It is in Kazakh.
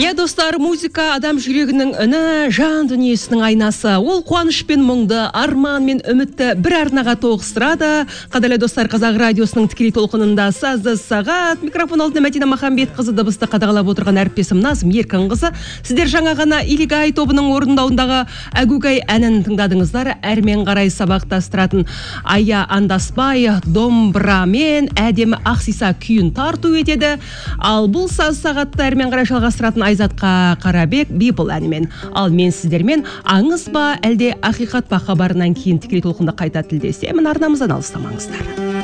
Иә достар, музыка адам жүрегінің үні, жан дүниесінің айнасы. Ол қуаныш пен мұңды, арман мен үмітті бір арнаға тоғыстырады. Қадірлі достар, Қазақ радиосының тікелей толқынында сазды сағат. Микрофон алдында Мәдина Махамбетқызы, дыбысты қадағалап отырған әріптесім Назым Еркінқызы. Сіздер жаңа ғана Илигай тобының орындауындағы Әгугай әнін тыңдадыңыздар. Әрмен қарай сабақтастыратын Ая Андаспай домбырамен әдемі Ақсиса күйін тарту етеді. Ал бұл саз сағатта әрмен қарай жалғастыратын Айзатқа Қарабек Бипл әнімен. Ал мен сіздермен аңыз ба әлде ақиқат па хабарынан кейін тікелей толқында қайта тілдесемін. Арнамыздан алыстамаңыздар.